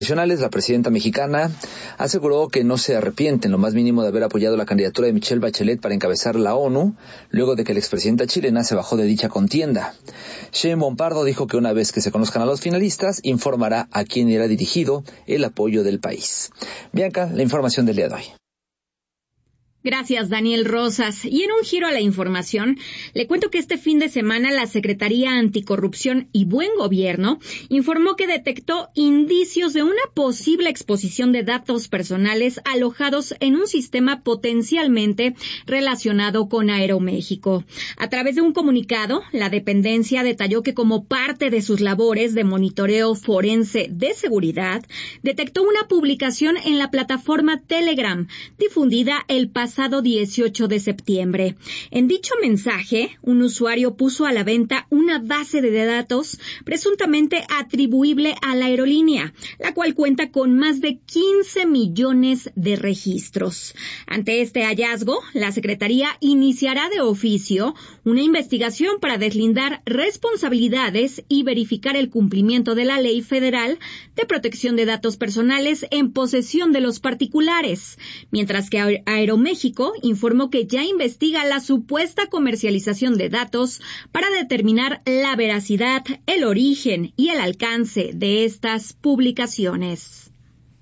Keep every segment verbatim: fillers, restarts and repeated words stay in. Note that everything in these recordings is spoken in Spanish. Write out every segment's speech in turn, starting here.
La presidenta mexicana aseguró que no se arrepiente en lo más mínimo de haber apoyado la candidatura de Michelle Bachelet para encabezar la ONU, luego de que la expresidenta chilena se bajó de dicha contienda. Sheinbaum Pardo dijo que una vez que se conozcan a los finalistas, informará a quién irá dirigido el apoyo del país. Bianca, la información del día de hoy. Gracias, Daniel Rosas. Y en un giro a la información, le cuento que este fin de semana la Secretaría Anticorrupción y Buen Gobierno informó que detectó indicios de una posible exposición de datos personales alojados en un sistema potencialmente relacionado con Aeroméxico. A través de un comunicado, la dependencia detalló que como parte de sus labores de monitoreo forense de seguridad, detectó una publicación en la plataforma Telegram, difundida el pasado pasado dieciocho de septiembre. En dicho mensaje, un usuario puso a la venta una base de datos presuntamente atribuible a la aerolínea, la cual cuenta con más de quince millones de registros. Ante este hallazgo, la Secretaría iniciará de oficio una investigación para deslindar responsabilidades y verificar el cumplimiento de la Ley Federal de Protección de Datos Personales en posesión de los particulares, mientras que Aeroméxico informó que ya investiga la supuesta comercialización de datos para determinar la veracidad, el origen y el alcance de estas publicaciones.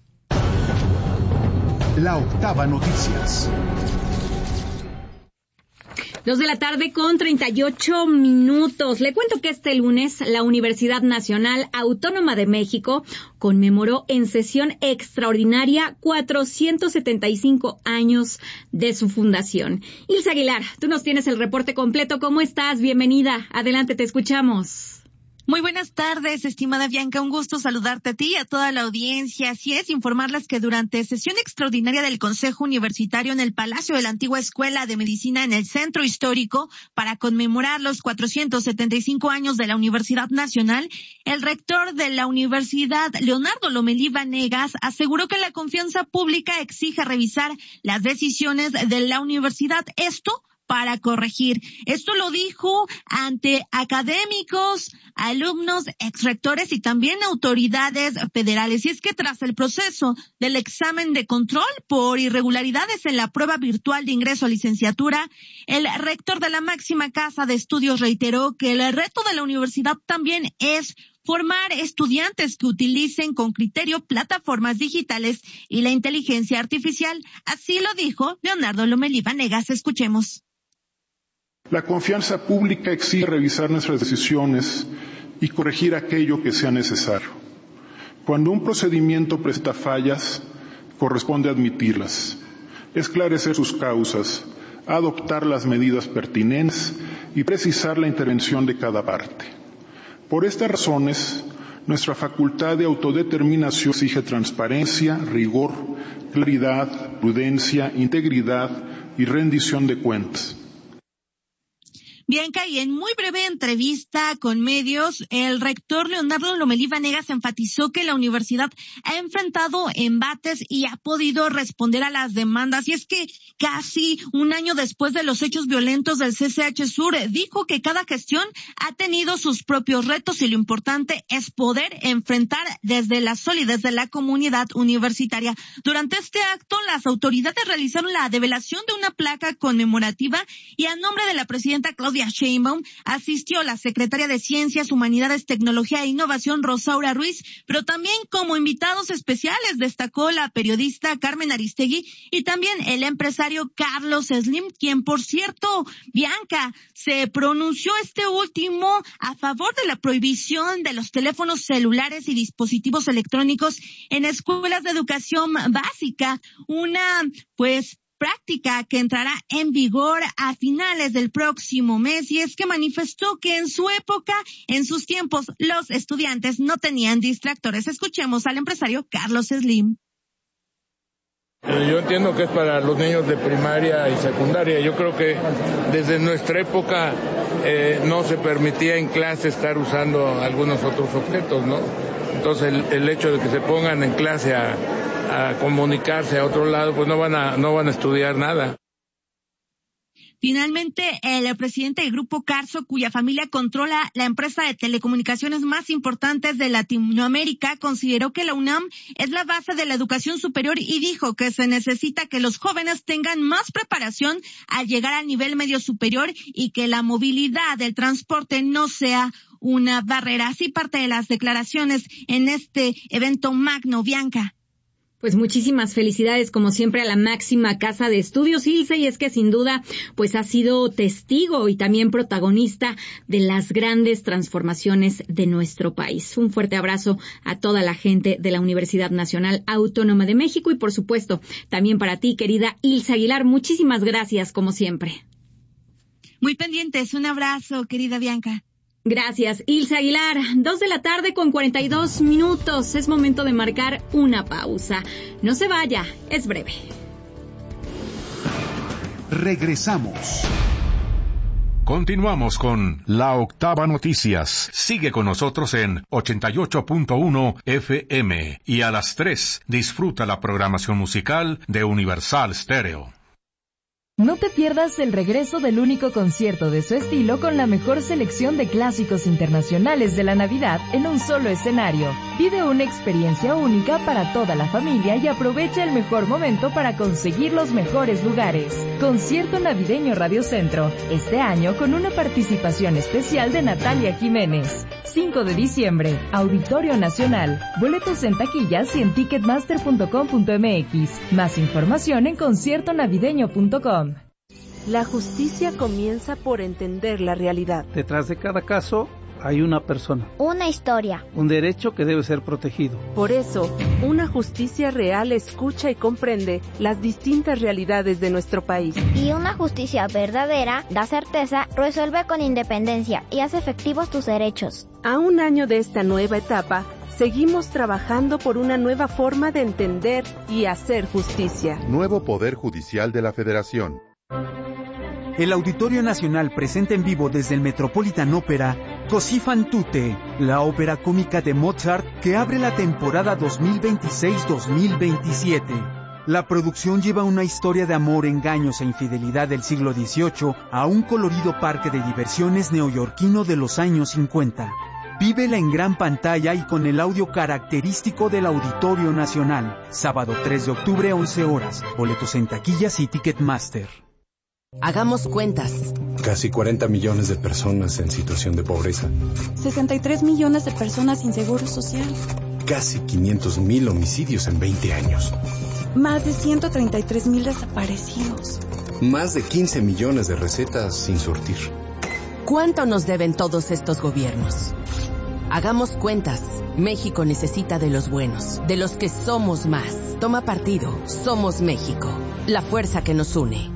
La Octava Noticias. Dos de la tarde con treinta y ocho minutos. Le cuento que este lunes la Universidad Nacional Autónoma de México conmemoró en sesión extraordinaria cuatrocientos setenta y cinco años de su fundación. Ilse Aguilar, tú nos tienes el reporte completo. ¿Cómo estás? Bienvenida. Adelante, te escuchamos. Muy buenas tardes, estimada Bianca, un gusto saludarte a ti y a toda la audiencia. Así es, informarles que durante sesión extraordinaria del Consejo Universitario en el Palacio de la Antigua Escuela de Medicina en el Centro Histórico, para conmemorar los cuatrocientos setenta y cinco años de la Universidad Nacional, el rector de la Universidad, Leonardo Lomelí Vanegas, aseguró que la confianza pública exige revisar las decisiones de la universidad. Esto para corregir. Esto lo dijo ante académicos, alumnos, exrectores y también autoridades federales. Y es que tras el proceso del examen de control por irregularidades en la prueba virtual de ingreso a licenciatura, el rector de la máxima casa de estudios reiteró que el reto de la universidad también es formar estudiantes que utilicen con criterio plataformas digitales y la inteligencia artificial. Así lo dijo Leonardo Lomelí Vanegas. Escuchemos. La confianza pública exige revisar nuestras decisiones y corregir aquello que sea necesario. Cuando un procedimiento presenta fallas, corresponde admitirlas, esclarecer sus causas, adoptar las medidas pertinentes y precisar la intervención de cada parte. Por estas razones, nuestra facultad de autodeterminación exige transparencia, rigor, claridad, prudencia, integridad y rendición de cuentas. Bianca, y en muy breve entrevista con medios, el rector Leonardo Lomelí Vanegas enfatizó que la universidad ha enfrentado embates y ha podido responder a las demandas. Y es que casi un año después de los hechos violentos del C C H Sur, dijo que cada gestión ha tenido sus propios retos y lo importante es poder enfrentar desde la solidez de la comunidad universitaria. Durante este acto, las autoridades realizaron la develación de una placa conmemorativa y a nombre de la presidenta Claudia Sheinbaum asistió la secretaria de Ciencias, Humanidades, Tecnología e Innovación, Rosaura Ruiz, pero también como invitados especiales destacó la periodista Carmen Aristegui y también el empresario Carlos Slim, quien, por cierto, Bianca, se pronunció este último a favor de la prohibición de los teléfonos celulares y dispositivos electrónicos en escuelas de educación básica, una, pues, práctica que entrará en vigor a finales del próximo mes. Y es que manifestó que en su época, en sus tiempos, los estudiantes no tenían distractores. Escuchemos al empresario Carlos Slim. Yo entiendo que es para los niños de primaria y secundaria. Yo creo que desde nuestra época eh, no se permitía en clase estar usando algunos otros objetos, ¿no? Entonces el, el hecho de que se pongan en clase a a comunicarse a otro lado, pues no van a, no van a estudiar nada. Finalmente, el presidente del Grupo Carso, cuya familia controla la empresa de telecomunicaciones más importantes de Latinoamérica, consideró que la UNAM es la base de la educación superior y dijo que se necesita que los jóvenes tengan más preparación al llegar al nivel medio superior y que la movilidad del transporte no sea una barrera. Así parte de las declaraciones en este evento magno, Bianca. Pues muchísimas felicidades, como siempre, a la máxima casa de estudios, Ilse, y es que sin duda, pues ha sido testigo y también protagonista de las grandes transformaciones de nuestro país. Un fuerte abrazo a toda la gente de la Universidad Nacional Autónoma de México y, por supuesto, también para ti, querida Ilse Aguilar. Muchísimas gracias, como siempre. Muy pendientes. Un abrazo, querida Bianca. Gracias, Ilse Aguilar. Dos de la tarde con cuarenta y dos minutos. Es momento de marcar una pausa. No se vaya, es breve. Regresamos. Continuamos con La Octava Noticias. Sigue con nosotros en ochenta y ocho punto uno F M y a las tres disfruta la programación musical de Universal Stereo. No te pierdas el regreso del único concierto de su estilo con la mejor selección de clásicos internacionales de la Navidad en un solo escenario. Vive una experiencia única para toda la familia y aprovecha el mejor momento para conseguir los mejores lugares. Concierto Navideño Radio Centro, este año con una participación especial de Natalia Jiménez. cinco de diciembre, Auditorio Nacional. Boletos en taquillas y en ticketmaster punto com punto m x. Más información en concierto navideño punto com. La justicia comienza por entender la realidad. Detrás de cada caso hay una persona. Una historia. Un derecho que debe ser protegido. Por eso, una justicia real escucha y comprende las distintas realidades de nuestro país. Y una justicia verdadera da certeza, resuelve con independencia y hace efectivos tus derechos. A un año de esta nueva etapa, seguimos trabajando por una nueva forma de entender y hacer justicia. Nuevo Poder Judicial de la Federación. El Auditorio Nacional presenta en vivo desde el Metropolitan Opera Così fan tutte, la ópera cómica de Mozart que abre la temporada dos mil veintiséis dos mil veintisiete. La producción lleva una historia de amor, engaños e infidelidad del siglo dieciocho a un colorido parque de diversiones neoyorquino de los años cincuenta. Vívela en gran pantalla y con el audio característico del Auditorio Nacional. Sábado tres de octubre, once horas. Boletos en taquillas y Ticketmaster. Hagamos cuentas. Casi cuarenta millones de personas en situación de pobreza. sesenta y tres millones de personas sin seguro social. Casi quinientos mil homicidios en veinte años. Más de ciento treinta y tres mil desaparecidos. Más de quince millones de recetas sin surtir. ¿Cuánto nos deben todos estos gobiernos? Hagamos cuentas. México necesita de los buenos, de los que somos más. Toma partido. Somos México. La fuerza que nos une.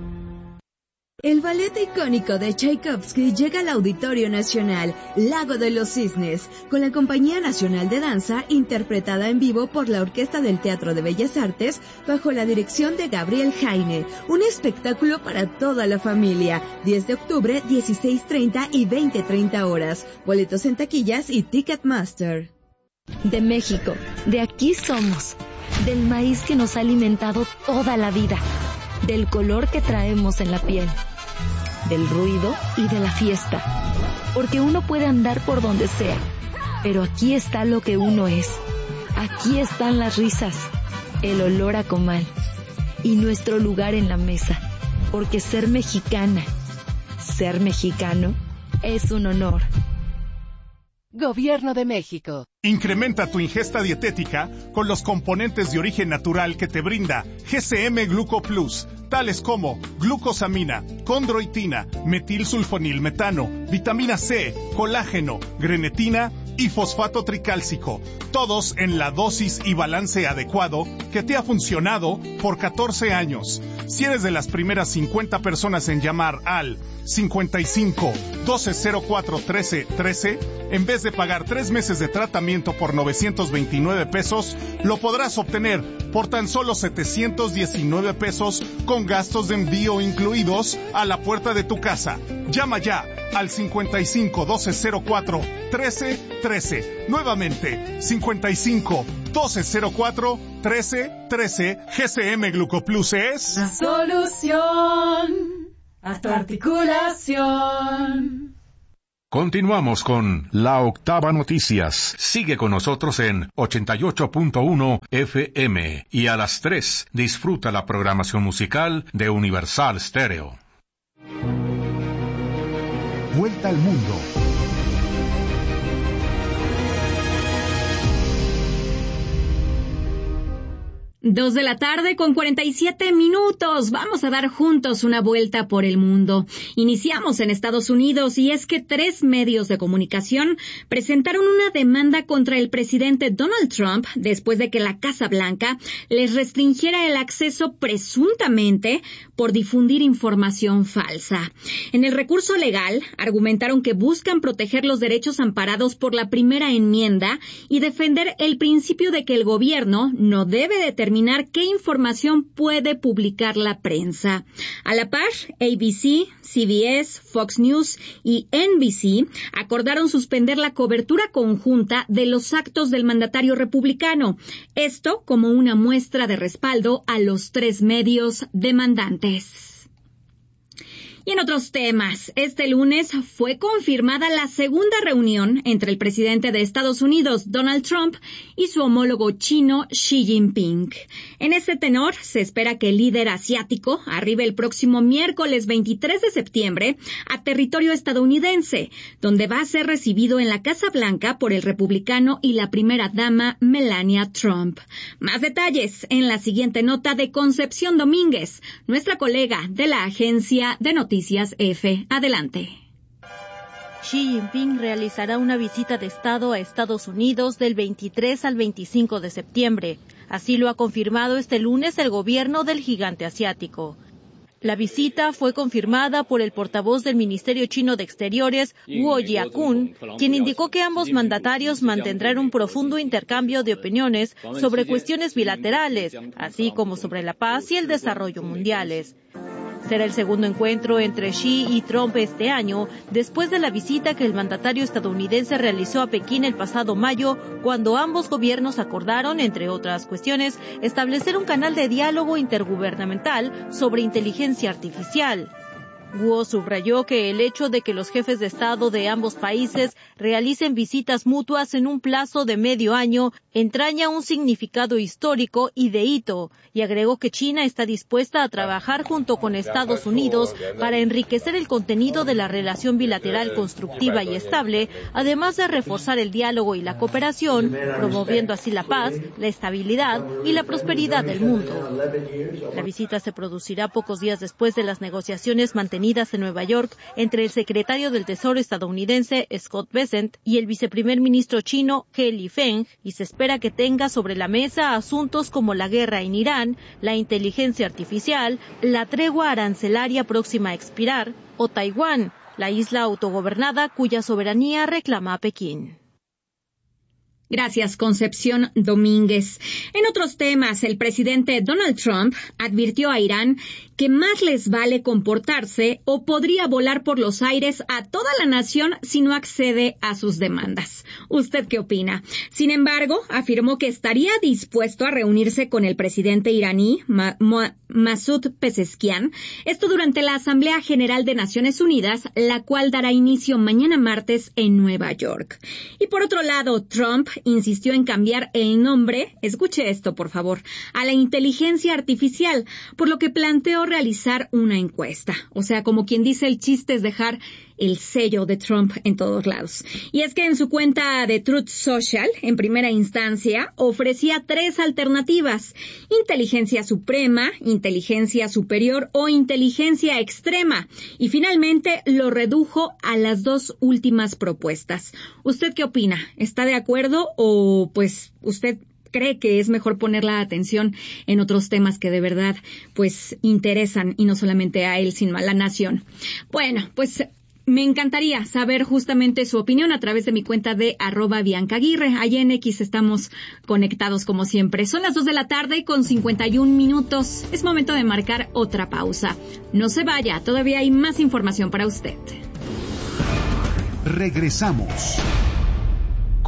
El ballet icónico de Tchaikovsky llega al Auditorio Nacional, Lago de los Cisnes, con la Compañía Nacional de Danza, interpretada en vivo por la Orquesta del Teatro de Bellas Artes, bajo la dirección de Gabriel Jaine. Un espectáculo para toda la familia. diez de octubre, dieciséis treinta y veinte treinta horas. Boletos en taquillas y Ticketmaster. De México, de aquí somos. Del maíz que nos ha alimentado toda la vida. Del color que traemos en la piel. Del ruido y de la fiesta. Porque uno puede andar por donde sea, pero aquí está lo que uno es. Aquí están las risas, el olor a comal y nuestro lugar en la mesa. Porque ser mexicana, ser mexicano, es un honor. Gobierno de México. Incrementa tu ingesta dietética con los componentes de origen natural que te brinda G C M Gluco Plus, tales como glucosamina, condroitina, metilsulfonilmetano, vitamina C, colágeno, grenetina y fosfato tricálcico, todos en la dosis y balance adecuado que te ha funcionado por catorce años. Si eres de las primeras cincuenta personas en llamar al cincuenta y cinco, doce cero cuatro, trece trece, en vez de pagar tres meses de tratamiento por novecientos veintinueve pesos, lo podrás obtener por tan solo setecientos diecinueve pesos con gastos de envío incluidos a la puerta de tu casa. Llama ya al cincuenta y cinco, doce cero cuatro, trece trece. Nuevamente, cincuenta y cinco, doce cero cuatro, trece trece. G C M Glucoplus es... La solución. a tu articulación. Continuamos con La Octava Noticias. Sigue con nosotros en ochenta y ocho punto uno F M y a las tres disfruta la programación musical de Universal Stereo. Vuelta al mundo. Dos de la tarde con cuarenta y siete minutos. Vamos a dar juntos una vuelta por el mundo. Iniciamos en Estados Unidos y es que tres medios de comunicación presentaron una demanda contra el presidente Donald Trump después de que la Casa Blanca les restringiera el acceso presuntamente por difundir información falsa. En el recurso legal argumentaron que buscan proteger los derechos amparados por la primera enmienda y defender el principio de que el gobierno no debe determinar qué información puede publicar la prensa. A la par, A B C, C B S, Fox News y N B C acordaron suspender la cobertura conjunta de los actos del mandatario republicano. Esto como una muestra de respaldo a los tres medios demandantes. Y en otros temas, este lunes fue confirmada la segunda reunión entre el presidente de Estados Unidos, Donald Trump, y su homólogo chino, Xi Jinping. En este tenor, se espera que el líder asiático arribe el próximo miércoles veintitrés de septiembre a territorio estadounidense, donde va a ser recibido en la Casa Blanca por el republicano y la primera dama Melania Trump. Más detalles en la siguiente nota de Concepción Domínguez, nuestra colega de la agencia de noticias Noticias F. Adelante. Xi Jinping realizará una visita de Estado a Estados Unidos del veintitrés al veinticinco de septiembre. Así lo ha confirmado este lunes el gobierno del gigante asiático. La visita fue confirmada por el portavoz del Ministerio Chino de Exteriores, Guo Jiakun, quien indicó que ambos mandatarios mantendrán un profundo intercambio de opiniones sobre cuestiones bilaterales, así como sobre la paz y el desarrollo mundiales. Será el segundo encuentro entre Xi y Trump este año, después de la visita que el mandatario estadounidense realizó a Pekín el pasado mayo, cuando ambos gobiernos acordaron, entre otras cuestiones, establecer un canal de diálogo intergubernamental sobre inteligencia artificial. Guo subrayó que el hecho de que los jefes de Estado de ambos países realicen visitas mutuas en un plazo de medio año entraña un significado histórico y de hito, y agregó que China está dispuesta a trabajar junto con Estados Unidos para enriquecer el contenido de la relación bilateral constructiva y estable, además de reforzar el diálogo y la cooperación, promoviendo así la paz, la estabilidad y la prosperidad del mundo. La visita se producirá pocos días después de las negociaciones mantenidas en Nueva York entre el secretario del Tesoro estadounidense Scott Bessent y el viceprimer ministro chino He Lifeng, y se espera que tenga sobre la mesa asuntos como la guerra en Irán, la inteligencia artificial, la tregua arancelaria próxima a expirar o Taiwán, la isla autogobernada cuya soberanía reclama a Pekín. Gracias, Concepción Domínguez. En otros temas, el presidente Donald Trump advirtió a Irán que más les vale comportarse o podría volar por los aires a toda la nación si no accede a sus demandas. ¿Usted qué opina? Sin embargo, afirmó que estaría dispuesto a reunirse con el presidente iraní Ma- Ma- Masoud Pezeshkian, esto durante la Asamblea General de Naciones Unidas, la cual dará inicio mañana martes en Nueva York. Y por otro lado, Trump insistió en cambiar el nombre, escuche esto por favor, a la inteligencia artificial, por lo que planteó realizar una encuesta. O sea, como quien dice, el chiste es dejar el sello de Trump en todos lados. Y es que en su cuenta de Truth Social, en primera instancia, ofrecía tres alternativas: inteligencia suprema, inteligencia superior o inteligencia extrema. Y finalmente lo redujo a las dos últimas propuestas. ¿Usted qué opina? ¿Está de acuerdo o pues usted cree que es mejor poner la atención en otros temas que de verdad pues interesan y no solamente a él sino a la nación? Bueno, pues me encantaría saber justamente su opinión a través de mi cuenta de arroba Bianca Aguirre. Allí en X estamos conectados como siempre. Son las dos de la tarde con cincuenta y un minutos. Es momento de marcar otra pausa. No se vaya, todavía hay más información para usted. Regresamos.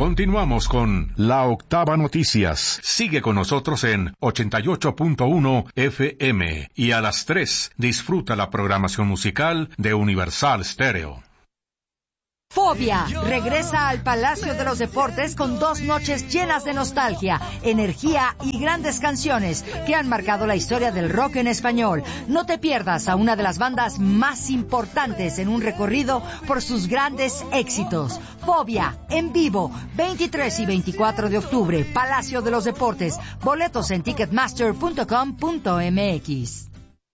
Continuamos con La Octava Noticias. Sigue con nosotros en ochenta y ocho punto uno F M y a las tres disfruta la programación musical de Universal Stereo. Fobia regresa al Palacio de los Deportes con dos noches llenas de nostalgia, energía y grandes canciones que han marcado la historia del rock en español. No te pierdas a una de las bandas más importantes en un recorrido por sus grandes éxitos. Fobia, en vivo, veintitrés y veinticuatro de octubre, Palacio de los Deportes. Boletos en ticketmaster punto com punto m x.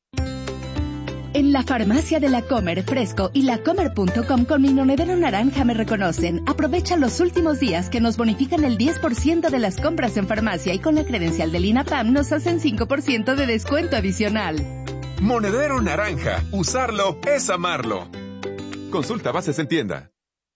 En la farmacia de La Comer Fresco y lacomer punto com con mi monedero naranja me reconocen. Aprovecha los últimos días que nos bonifican el diez por ciento de las compras en farmacia y con la credencial del INAPAM nos hacen cinco por ciento de descuento adicional. Monedero naranja. Usarlo es amarlo. Consulta bases en tienda.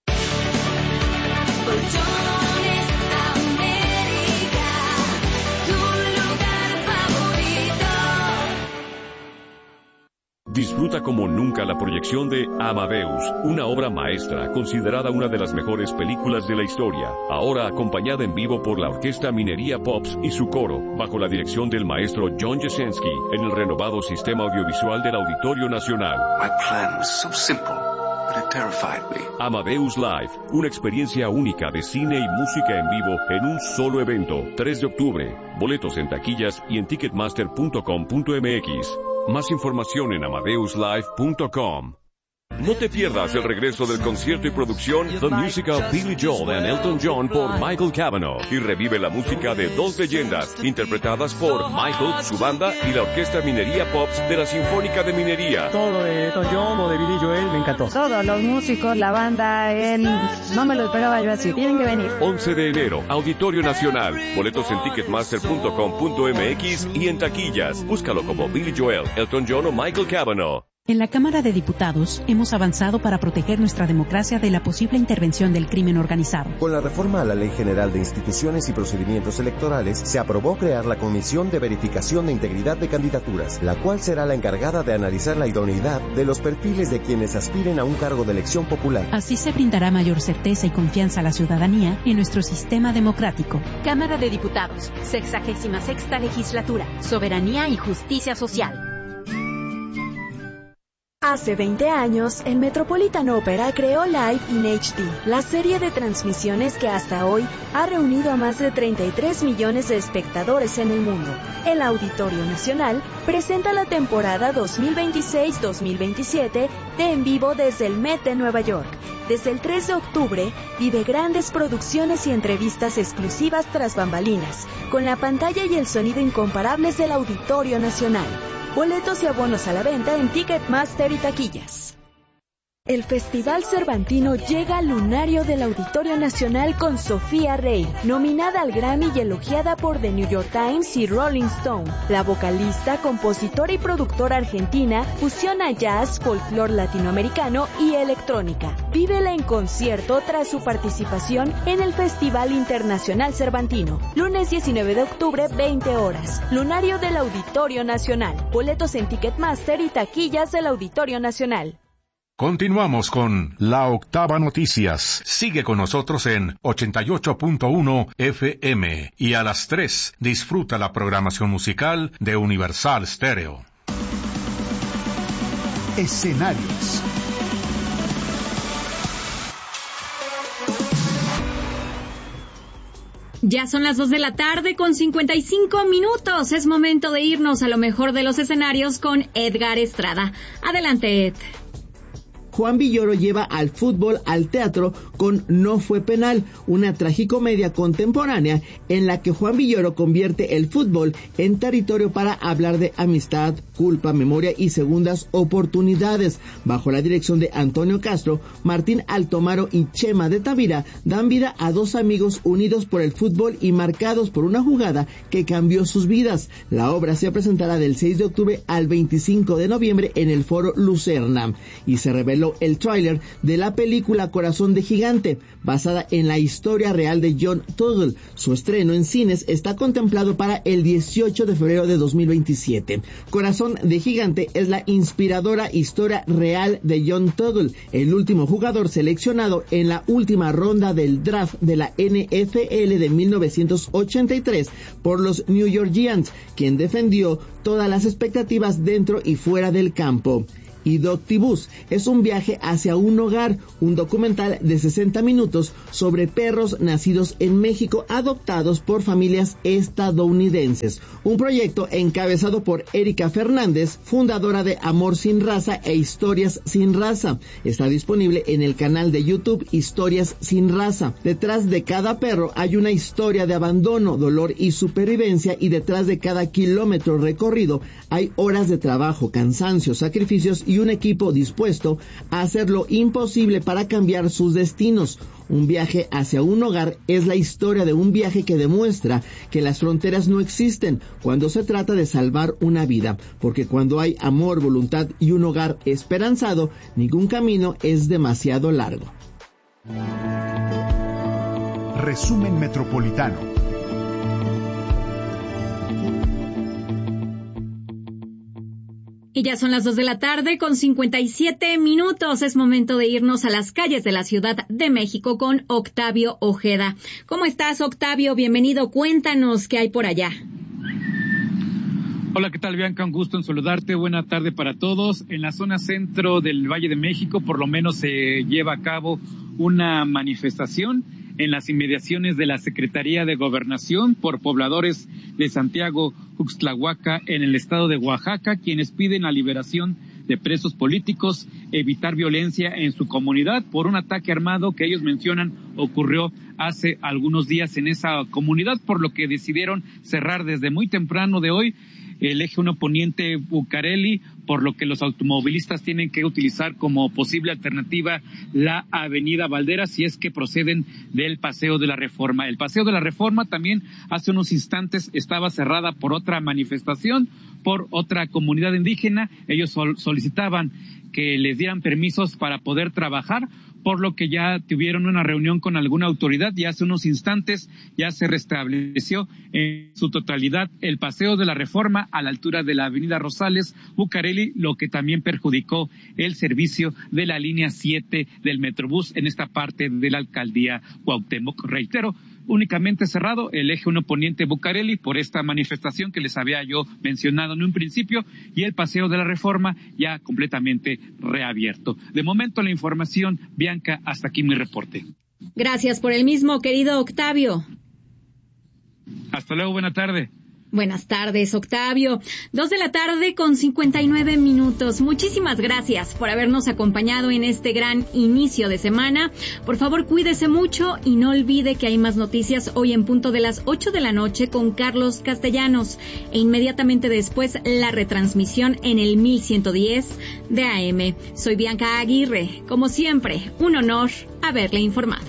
Disfruta como nunca la proyección de Amadeus, una obra maestra considerada una de las mejores películas de la historia, ahora acompañada en vivo por la Orquesta Minería Pops y su coro, bajo la dirección del maestro John Jasenski, en el renovado sistema audiovisual del Auditorio Nacional. My plan was so simple, but it terrified me. Amadeus Live, una experiencia única de cine y música en vivo en un solo evento, tres de octubre. Boletos en taquillas y en ticketmaster punto com punto m x. Más información en amadeus live punto com. No te pierdas el regreso del concierto y producción The Musical Billy Joel and Elton John por Michael Cavanaugh y revive la música de dos leyendas interpretadas por Michael, su banda y la Orquesta Minería Pops de la Sinfónica de Minería. Todo de Elton John o de Billy Joel me encantó. Todos los músicos, la banda, él, no me lo esperaba yo así. Tienen que venir. once de enero, Auditorio Nacional. Boletos en ticketmaster punto com punto m x y en taquillas. Búscalo como Billy Joel, Elton John o Michael Cavanaugh. En la Cámara de Diputados hemos avanzado para proteger nuestra democracia de la posible intervención del crimen organizado. Con la reforma a la Ley General de Instituciones y Procedimientos Electorales, se aprobó crear la Comisión de Verificación de Integridad de Candidaturas, la cual será la encargada de analizar la idoneidad de los perfiles de quienes aspiren a un cargo de elección popular. Así se brindará mayor certeza y confianza a la ciudadanía en nuestro sistema democrático. Cámara de Diputados, sexagésima sexta legislatura, soberanía y justicia social. Hace veinte años, el Metropolitan Opera creó Live in H D, la serie de transmisiones que hasta hoy ha reunido a más de treinta y tres millones de espectadores en el mundo. El Auditorio Nacional presenta la temporada dos mil veintiséis dos mil veintisiete de En Vivo desde el Met de Nueva York. Desde el tres de octubre, vive grandes producciones y entrevistas exclusivas tras bambalinas, con la pantalla y el sonido incomparables del Auditorio Nacional. Boletos y abonos a la venta en Ticketmaster y taquillas. El Festival Cervantino llega al lunario del Auditorio Nacional con Sofía Rey, nominada al Grammy y elogiada por The New York Times y Rolling Stone. La vocalista, compositora y productora argentina fusiona jazz, folclore latinoamericano y electrónica. Vívela en concierto tras su participación en el Festival Internacional Cervantino. Lunes diecinueve de octubre, veinte horas. Lunario del Auditorio Nacional. Boletos en Ticketmaster y taquillas del Auditorio Nacional. Continuamos con La Octava Noticias. Sigue con nosotros en ochenta y ocho punto uno F M y a las tres disfruta la programación musical de Universal Stereo. Escenarios. Ya son las dos de la tarde con cincuenta y cinco minutos. Es momento de irnos a lo mejor de los escenarios con Edgar Estrada. Adelante, Ed. Juan Villoro lleva al fútbol al teatro con No fue penal, una tragicomedia contemporánea en la que Juan Villoro convierte el fútbol en territorio para hablar de amistad, culpa, memoria y segundas oportunidades. Bajo la dirección de Antonio Castro, Martín Altomaro y Chema de Tavira dan vida a dos amigos unidos por el fútbol y marcados por una jugada que cambió sus vidas. La obra se presentará del seis de octubre al veinticinco de noviembre en el Foro Lucerna y se reveló reveló el tráiler de la película Corazón de Gigante, basada en la historia real de John Tuttle. Su estreno en cines está contemplado para el dieciocho de febrero de dos mil veintisiete. Corazón de Gigante es la inspiradora historia real de John Tuttle, el último jugador seleccionado en la última ronda del draft de la N F L de mil novecientos ochenta y tres por los New York Giants, quien defendió todas las expectativas dentro y fuera del campo. Adoptibus es un viaje hacia un hogar, un documental de sesenta minutos sobre perros nacidos en México adoptados por familias estadounidenses. Un proyecto encabezado por Erika Fernández, fundadora de Amor Sin Raza e Historias Sin Raza. Está disponible en el canal de YouTube Historias Sin Raza. Detrás de cada perro hay una historia de abandono, dolor y supervivencia, y detrás de cada kilómetro recorrido hay horas de trabajo, cansancio, sacrificios y y un equipo dispuesto a hacer lo imposible para cambiar sus destinos. Un viaje hacia un hogar es la historia de un viaje que demuestra que las fronteras no existen cuando se trata de salvar una vida, porque cuando hay amor, voluntad y un hogar esperanzado, ningún camino es demasiado largo. Resumen Metropolitano. Y ya son las dos de la tarde con cincuenta y siete minutos. Es momento de irnos a las calles de la Ciudad de México con Octavio Ojeda. ¿Cómo estás, Octavio? Bienvenido. Cuéntanos qué hay por allá. Hola, ¿qué tal, Bianca? Un gusto en saludarte. Buena tarde para todos. En la zona centro del Valle de México, por lo menos, se lleva a cabo una manifestación en las inmediaciones de la Secretaría de Gobernación por pobladores de Santiago Uxtlahuaca en el estado de Oaxaca, quienes piden la liberación de presos políticos, evitar violencia en su comunidad por un ataque armado que ellos mencionan ocurrió hace algunos días en esa comunidad, por lo que decidieron cerrar desde muy temprano de hoy el eje uno Poniente Bucareli, por lo que los automovilistas tienen que utilizar como posible alternativa la avenida Valderas si es que proceden del Paseo de la Reforma. El Paseo de la Reforma también hace unos instantes estaba cerrada por otra manifestación, por otra comunidad indígena. Ellos sol- solicitaban que les dieran permisos para poder trabajar, por lo que ya tuvieron una reunión con alguna autoridad y hace unos instantes ya se restableció en su totalidad el Paseo de la Reforma a la altura de la avenida Rosales Bucareli, lo que también perjudicó el servicio de la línea siete del Metrobús en esta parte de la alcaldía Cuauhtémoc. Reitero, únicamente cerrado el eje uno Poniente Bucareli por esta manifestación que les había yo mencionado en un principio, y el Paseo de la Reforma ya completamente reabierto. De momento la información, Bianca, hasta aquí mi reporte. Gracias por el mismo, querido Octavio. Hasta luego, buena tarde. Buenas tardes, Octavio. Dos de la tarde con cincuenta y nueve minutos. Muchísimas gracias por habernos acompañado en este gran inicio de semana. Por favor, cuídese mucho y no olvide que hay más noticias hoy en punto de las ocho de la noche con Carlos Castellanos. E inmediatamente después la retransmisión en el mil ciento diez de A M. Soy Bianca Aguirre. Como siempre, un honor haberle informado.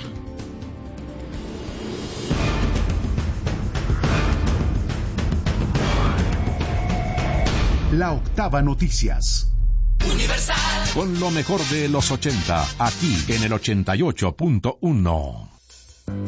La Octava Noticias. Universal. Con lo mejor de los ochenta, aquí en el ochenta y ocho punto uno.